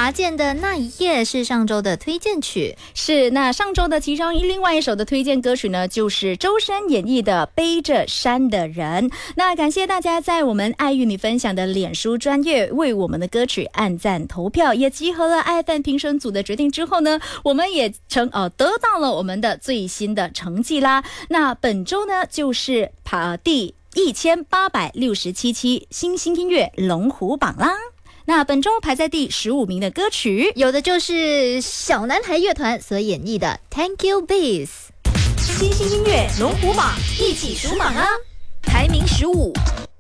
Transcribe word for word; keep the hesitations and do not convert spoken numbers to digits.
华健的那一夜是上周的推荐曲。 是，那上周的其中另外一首的推荐歌曲呢，就是周深演绎的背着山的人。那感谢大家在我们爱与你分享的脸书专页为我们的歌曲按赞投票，也集合了爱饭评审组的决定之后呢，我们也成呃得到了我们的最新的成绩啦。那本周呢就是爬第一千八百六十七期新兴音乐龙虎榜啦。那本周排在第十五名的歌曲， 有的就是小男孩乐团所演绎的 Thank You Bees。 新兴音乐龙虎榜，一起数榜啊！排名十五。